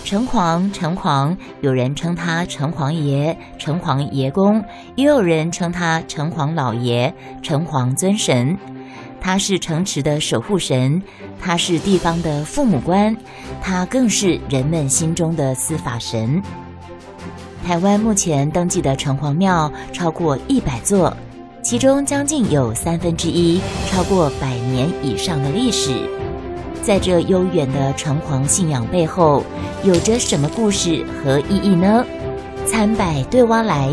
城隍，有人称他城隍爷、城隍爷公，也有人称他城隍老爷、城隍尊神。他是城池的守护神，他是地方的父母官，他更是人们心中的司法神。台湾目前登记的城隍庙超过100座，其中将近有1/3超过100年以上的历史。在这悠远的城隍信仰背后，有着什么故事和意义呢？参拜对挖来。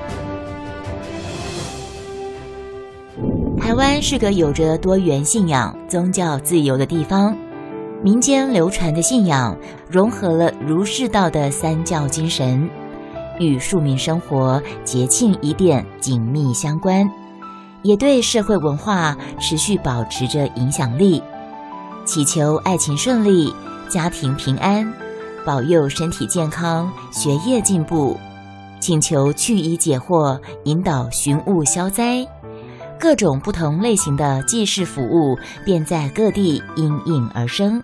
台湾是个有着多元信仰、宗教自由的地方，民间流传的信仰融合了儒释道的3教精神，与庶民生活、节庆仪典紧密相关，也对社会文化持续保持着影响力。祈求爱情顺利、家庭平安，保佑身体健康、学业进步，请求去疑解惑，引导寻物消灾。各种不同类型的祭祀服务便在各地应运而生。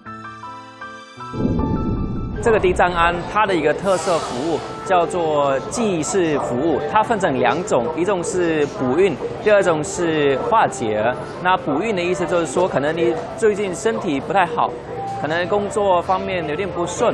这个地藏庵它的一个特色服务叫做祭祀服务，它分成2种，一种是补运，第二种是化解。那补运的意思就是说，可能你最近身体不太好，可能工作方面有点不顺，